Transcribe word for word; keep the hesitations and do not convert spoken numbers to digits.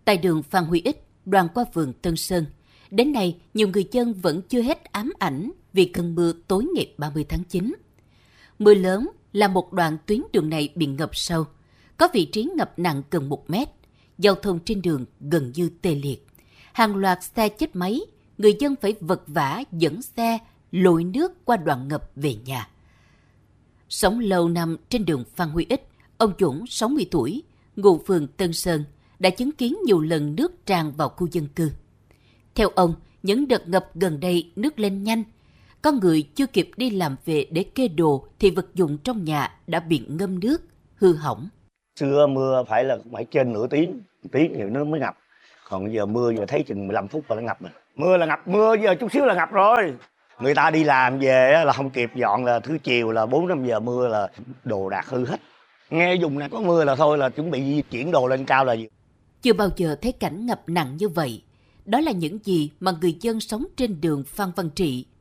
Tại đường Phan Huy Ích, đoạn qua phường Tân Sơn, đến nay nhiều người dân vẫn chưa hết ám ảnh vì cơn mưa tối ngày ba mươi tháng chín. Mưa lớn là một đoạn tuyến đường này bị ngập sâu, có vị trí ngập nặng gần một mét, giao thông trên đường gần như tê liệt. Hàng loạt xe chết máy, người dân phải vật vã dẫn xe lội nước qua đoạn ngập về nhà. Sống lâu năm trên đường Phan Huy Ích, ông Dũng, sáu mươi tuổi, ngụ phường Tân Sơn, đã chứng kiến nhiều lần nước tràn vào khu dân cư. Theo ông, những đợt ngập gần đây nước lên nhanh. Có người chưa kịp đi làm về để kê đồ thì vật dụng trong nhà đã bị ngâm nước, hư hỏng. Xưa mưa phải là phải trên nửa tiếng, tiếng thì nó mới ngập. Còn giờ mưa giờ thấy chừng mười lăm phút là nó ngập rồi. Mưa là ngập, mưa giờ chút xíu là ngập rồi. Người ta đi làm về là không kịp dọn, là thứ chiều là bốn năm giờ mưa là đồ đạc hư hết. Nghe vùng này có mưa là thôi là chuẩn bị di chuyển đồ lên cao là gì. Chưa bao giờ thấy cảnh ngập nặng như vậy. Đó là những gì mà người dân sống trên đường Phan Văn Trị